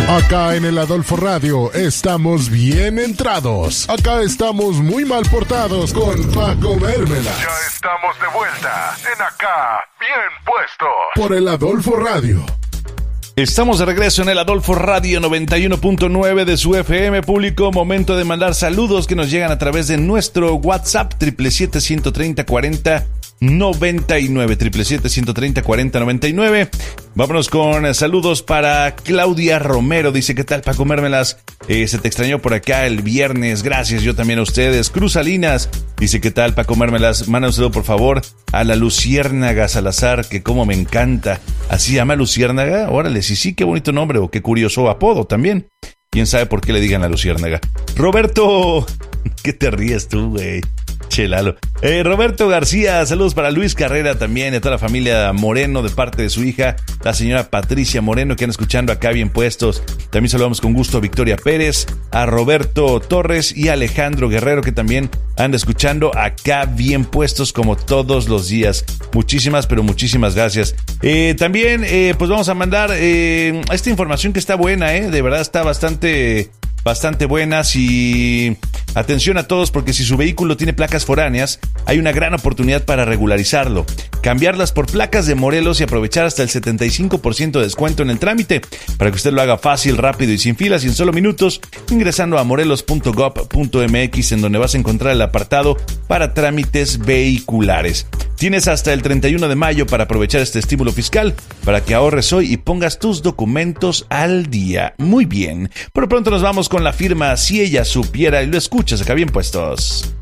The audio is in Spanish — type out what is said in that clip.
Acá en el Adolfo Radio estamos bien entrados. Acá estamos muy mal portados con Paco Mérmela. Ya estamos de vuelta en Acá Bien Puestos por el Adolfo Radio. Estamos de regreso en el Adolfo Radio 91.9 de su FM público. Momento de mandar saludos que nos llegan a través de nuestro WhatsApp 777-130-4099. 777-130-4099. Vámonos con saludos para Claudia Romero. Dice: ¿qué tal, Paco Mérmelas? Se te extrañó por acá el viernes. Gracias, yo también a ustedes. Cruz Salinas dice: ¿qué tal, Paco Mérmelas? Manda un saludo, por favor, a la Luciérnaga Salazar, que como me encanta. ¿Así llama Luciérnaga? Órale, sí, qué bonito nombre, o qué curioso apodo también. ¿Quién sabe por qué le digan la Luciérnaga? Roberto, ¿qué te ríes tú, güey? Chelalo. Roberto García, saludos para Luis Carrera también, y a toda la familia Moreno de parte de su hija, la señora Patricia Moreno, que andan escuchando Acá Bien Puestos. También saludamos con gusto a Victoria Pérez, a Roberto Torres y a Alejandro Guerrero, que también anda escuchando Acá Bien Puestos como todos los días. Muchísimas, pero muchísimas gracias. También, pues vamos a mandar esta información que está buena, de verdad está bastante buenas. Y atención a todos, porque si su vehículo tiene placas foráneas, hay una gran oportunidad para regularizarlo, cambiarlas por placas de Morelos y aprovechar hasta el 75% de descuento en el trámite, para que usted lo haga fácil, rápido y sin filas y en solo minutos, ingresando a morelos.gov.mx, en donde vas a encontrar el apartado para trámites vehiculares. Tienes hasta el 31 de mayo para aprovechar este estímulo fiscal, para que ahorres hoy y pongas tus documentos al día. Muy bien, por lo pronto nos vamos con la firma Si Ella Supiera, y lo escuchas Acá Bien Puestos.